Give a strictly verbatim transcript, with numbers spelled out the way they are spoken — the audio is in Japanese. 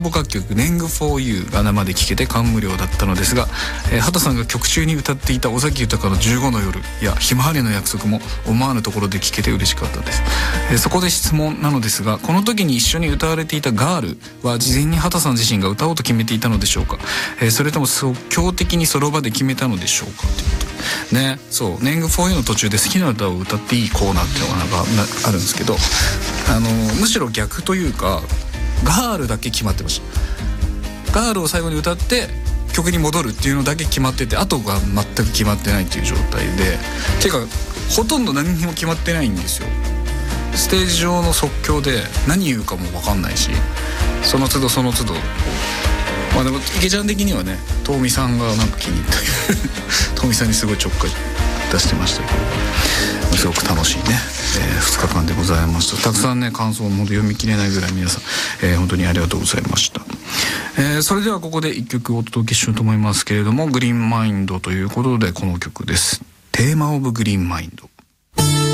母楽曲 レングフォーユー が生で聴けて感無量だったのですが、えー、畑さんが曲中に歌っていた尾崎豊のじゅうごの夜やひまわりの約束も思わぬところで聴けて嬉しかったです。えー、そこで質問なのですが、この時に一緒に歌われていたガールは事前に畑さん自身が歌おうと決めていたのでしょうか。えー、それとも即興的にその場で決めたのでしょうかということね。そう、レングフォーユーの途中で好きな歌を歌っていいコーナーっていうのがなんかあるんですけど、あのー、むしろ逆というか、ガールだけ決まってました。ガールを最後に歌って曲に戻るっていうのだけ決まってて、あとが全く決まってないっていう状態で、ていうかほとんど何にも決まってないんですよ。ステージ上の即興で何言うかも分かんないし、その都度その都度、まあでも池ちゃん的にはね、トミさんがなんか気に入ったトミさんにすごいちょっかい出してましたけど、すごく楽しいね、えー、ふつかかんでございました。たくさんね感想も読み切れないぐらい皆さん、えー、本当にありがとうございました。えー、それではここでいっきょくお届けしようと思いますけれども、グリーンマインドということでこの曲です。テーマオブグリーンマインド。